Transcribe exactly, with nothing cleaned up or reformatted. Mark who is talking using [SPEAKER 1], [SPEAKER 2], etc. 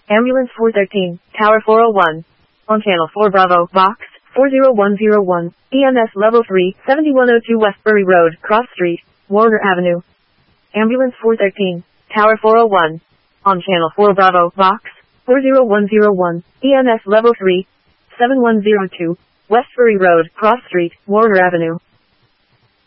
[SPEAKER 1] Ambulance four thirteen, Tower four oh one. On Channel four Bravo, Box four oh one oh one, E M S Level three, seventy-one oh two Westbury Road, Cross Street, Warner Avenue. Ambulance four thirteen, Tower four oh one. On Channel four Bravo, Box four oh one oh one, E M S Level three, seventy-one oh two, Westbury Road, Cross Street, Warner Avenue.